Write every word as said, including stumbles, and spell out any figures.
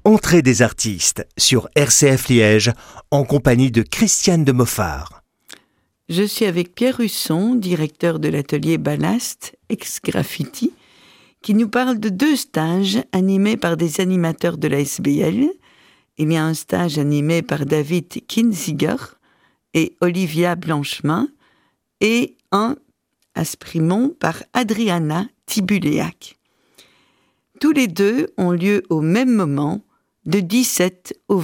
Entrée des artistes sur R C F Liège en compagnie de Christiane de Moffard. Je suis avec Pierre Husson, directeur de l'atelier Ballast, ex-graffiti, qui nous parle de deux stages animés par des animateurs de la S B L. Il y a un stage animé par David Kinziger et Olivia Blanchemin et un à Sprimont par Adriana Tibuléac. Tous les deux ont lieu au même moment, de dix-sept au